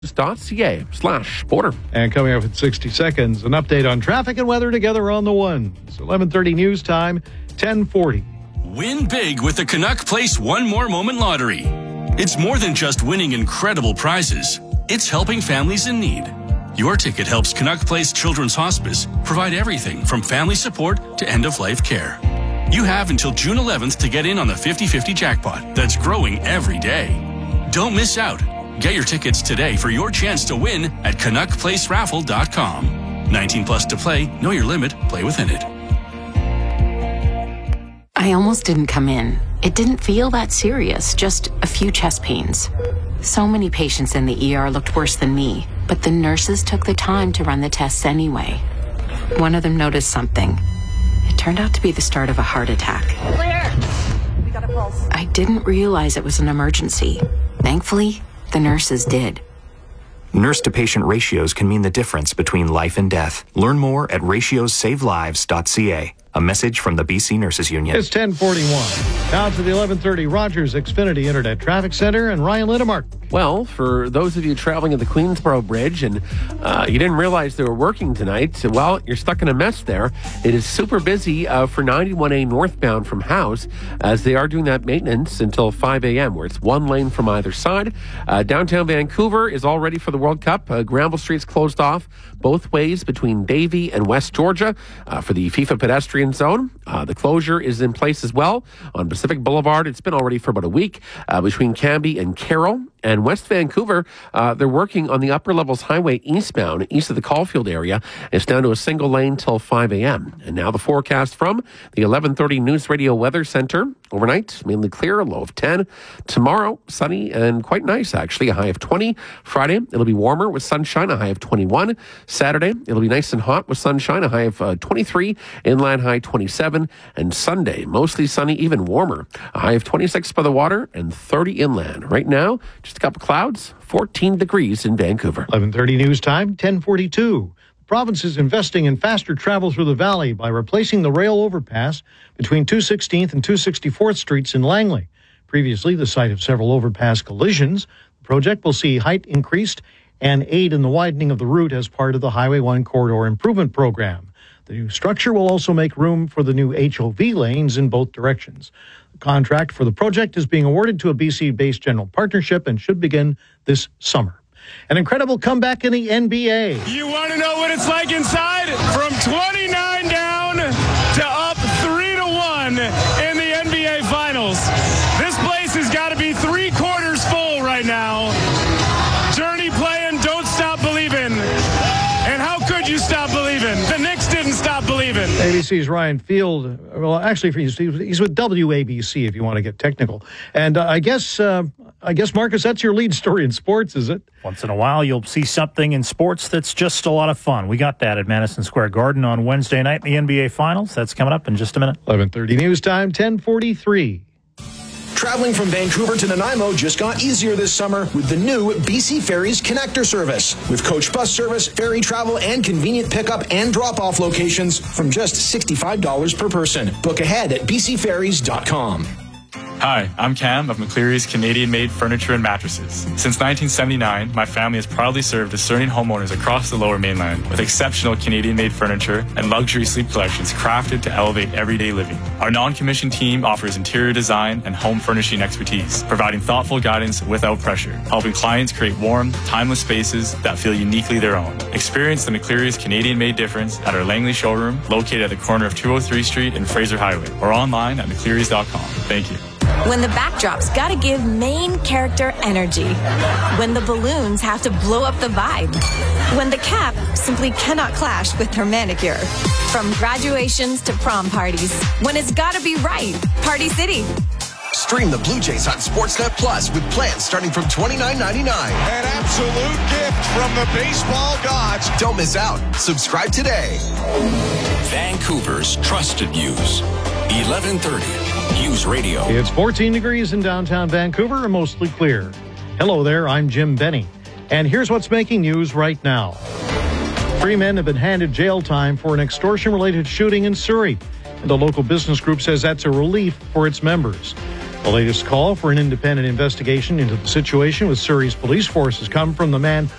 .ca/border. And coming up in 60 seconds, an update on traffic and weather together on the one. It's 11:30 news time, 10:40. Win big with the Canuck Place One More Moment Lottery. It's more than just winning incredible prizes. It's helping families in need. Your ticket helps Canuck Place Children's Hospice provide everything from family support to end-of-life care. You have until June 11th to get in on the 50-50 jackpot that's growing every day. Don't miss out. Get your tickets today for your chance to win at CanuckPlaceRaffle.com. 19 plus to play. Know your limit. Play within it. I almost didn't come in. It didn't feel that serious, just a few chest pains. So many patients in the ER looked worse than me, but the nurses took the time to run the tests anyway. One of them noticed something. It turned out to be the start of a heart attack. Clear! We got a pulse. I didn't realize it was an emergency. Thankfully, the nurses did. Nurse-to-patient ratios can mean the difference between life and death. Learn more at ratiosavelives.ca. A message from the BC Nurses Union. It's 10:41. Now to the 11:30 Rogers Xfinity Internet Traffic Center and Ryan Lindemark. Well, for those of you traveling at the Queensboro Bridge and you didn't realize they were working tonight, well, you're stuck in a mess there. It is super busy for 91A northbound from House as they are doing that maintenance until 5 a.m. where it's one lane from either side. Downtown Vancouver is all ready for the World Cup. Granville Street's closed off both ways between Davie and West Georgia for the FIFA pedestrian zone. The closure is in place as well on Pacific Boulevard. It's been already for about a week between Cambie and Carroll. And West Vancouver, they're working on the upper levels highway eastbound, east of the Caulfield area. It's down to a single lane till 5 a.m. And now the forecast from the 11:30 News Radio Weather Center. Overnight, mainly clear, a low of 10. Tomorrow, sunny and quite nice, actually, a high of 20. Friday, it'll be warmer with sunshine, a high of 21. Saturday, it'll be nice and hot with sunshine, a high of 23. Inland high 27. And Sunday, mostly sunny, even warmer, a high of 26 by the water and 30 inland. Right now, just a couple clouds, 14 degrees in Vancouver. 11:30 news time, 10:42. The province is investing in faster travel through the valley by replacing the rail overpass between 216th and 264th Streets in Langley. Previously the site of several overpass collisions, the project will see height increased and aid in the widening of the route as part of the Highway 1 Corridor Improvement Program. The new structure will also make room for the new HOV lanes in both directions. The contract for the project is being awarded to a BC-based general partnership and should begin this summer. An incredible comeback in the NBA. You want to know what it's like inside? From 29 down to up 3-1 in the NBA Finals. This place has got to be 3/4 full right now. Journey playing Don't Stop Believin'. And how could you stop believing? The Knicks didn't stop believing. ABC's Ryan Field, well, actually, he's with WABC if you want to get technical. And I guess, Marcus, that's your lead story in sports, is it? Once in a while, you'll see something in sports that's just a lot of fun. We got that at Madison Square Garden on Wednesday night in the NBA Finals. That's coming up in just a minute. 11:30 news time, 10:43. Traveling from Vancouver to Nanaimo just got easier this summer with the new BC Ferries Connector service. With coach bus service, ferry travel, and convenient pickup and drop-off locations from just $65 per person. Book ahead at bcferries.com. Hi, I'm Cam of McCleary's Canadian-made furniture and mattresses. Since 1979, my family has proudly served discerning homeowners across the Lower Mainland with exceptional Canadian-made furniture and luxury sleep collections crafted to elevate everyday living. Our non-commissioned team offers interior design and home furnishing expertise, providing thoughtful guidance without pressure, helping clients create warm, timeless spaces that feel uniquely their own. Experience the McCleary's Canadian-made difference at our Langley showroom, located at the corner of 203 Street and Fraser Highway, or online at mcclearys.com. Thank you. When the backdrop's gotta give main character energy. When the balloons have to blow up the vibe. When the cap simply cannot clash with her manicure. From graduations to prom parties. When it's gotta be right. Party City. Stream the Blue Jays on Sportsnet Plus with plans starting from $29.99. An absolute gift from the baseball gods. Don't miss out. Subscribe today. Vancouver's trusted news. 11:30 News Radio. It's 14 degrees in downtown Vancouver and mostly clear. Hello there, I'm Jim Benny. And here's what's making news right now. 3 men have been handed jail time for an extortion-related shooting in Surrey. And the local business group says that's a relief for its members. The latest call for an independent investigation into the situation with Surrey's police force has come from the man